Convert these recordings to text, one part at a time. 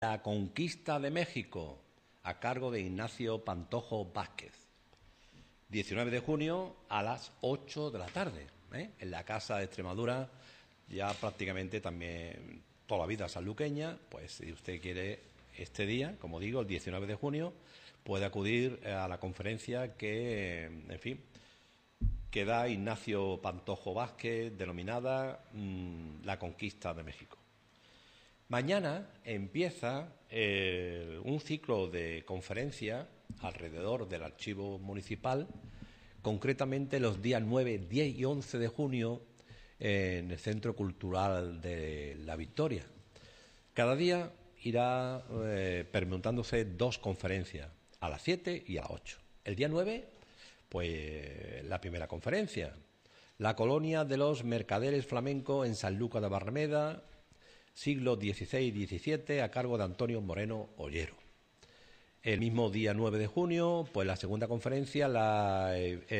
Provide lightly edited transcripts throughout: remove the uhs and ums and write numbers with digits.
La conquista de México, a cargo de Ignacio Pantojo Vázquez. 19 de junio a las 8 de la tarde, en la Casa de Extremadura, ya prácticamente también toda la vida sanluqueña. Pues si usted quiere este día, como digo, el 19 de junio, puede acudir a la conferencia que, en fin, que da Ignacio Pantojo Vázquez, denominada La conquista de México. Mañana empieza un ciclo de conferencias alrededor del archivo municipal, concretamente los días 9, 10 y 11 de junio en el Centro Cultural de La Victoria. Cada día irá permutándose dos conferencias, a las 7 y a las 8. El día 9, pues la primera conferencia, la colonia de los mercaderes flamencos en Sanlúcar de Barrameda, siglo XVI y XVII, a cargo de Antonio Moreno Ollero. El mismo día 9 de junio, pues la segunda conferencia, la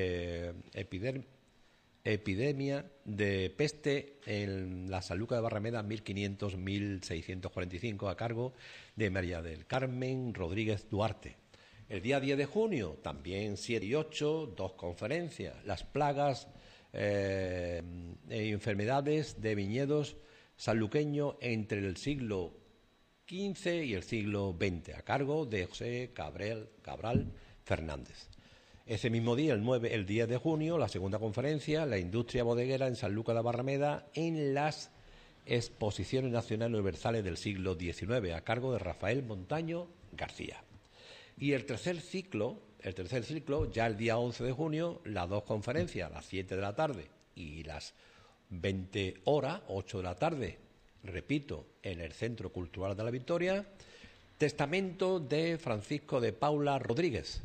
epidemia de peste en la Sanlúcar de Barrameda 1500-1645, a cargo de María del Carmen Rodríguez Duarte. El día 10 de junio, también 7 y 8, dos conferencias, las plagas e enfermedades de viñedos sanluqueño entre el siglo XV y el siglo XX, a cargo de José Cabral Fernández. Ese mismo día, el 10 de junio, la segunda conferencia, la industria bodeguera en Sanlúcar de Barrameda en las exposiciones nacionales universales del siglo XIX, a cargo de Rafael Montaño García. Y el tercer ciclo, ya el día 11 de junio, las dos conferencias, a las 7 de la tarde y las 20 horas, 8 de la tarde, repito, en el Centro Cultural de La Victoria, testamento de Francisco de Paula Rodríguez,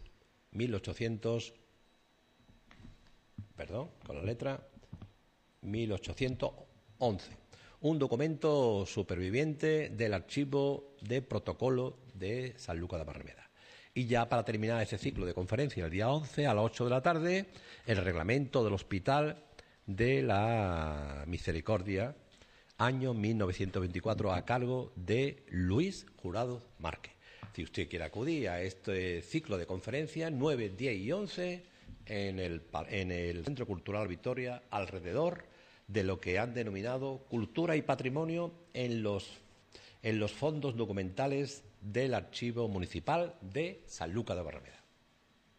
1811, un documento superviviente del archivo de protocolo de Sanlúcar de Barrameda. Y ya para terminar ese ciclo de conferencia, el día 11 a las 8 de la tarde, el reglamento del Hospital de la Misericordia, año 1924, a cargo de Luis Jurado Márquez. Si usted quiere acudir a este ciclo de conferencias 9, 10 y 11 en el Centro Cultural Victoria, alrededor de lo que han denominado cultura y patrimonio en los fondos documentales del Archivo Municipal de Sanlúcar de Barrameda.